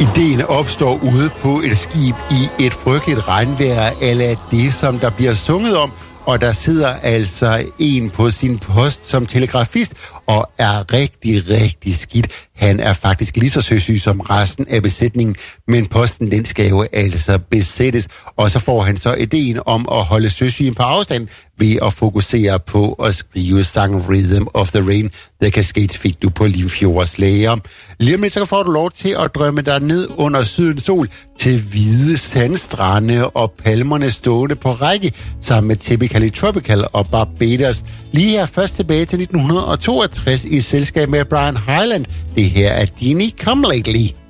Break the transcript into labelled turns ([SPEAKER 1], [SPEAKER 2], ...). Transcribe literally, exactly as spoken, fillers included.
[SPEAKER 1] Ideen opstår ude på et skib i et frygteligt regnvejr, eller det, som der bliver sunget om, og der sidder altså en på sin post som telegrafist og er rigtig, rigtig skidt. Han er faktisk lige så søsyg som resten af besætningen, men posten den skal jo altså besættes, og så får han så ideen om at holde søsygen på afstand ved at fokusere på at skrive sangen Rhythm of the Rain. The Cascades fik du på Limfjords lager. Lige om lidt, så får du lov til at drømme dig ned under sydens sol til hvide sandstrande og palmerne stående på række sammen med Typically Tropical og Barbados. Lige her først tilbage til nitten toogtres i selskab med Brian Hyland. Det her er Dini Come Lately.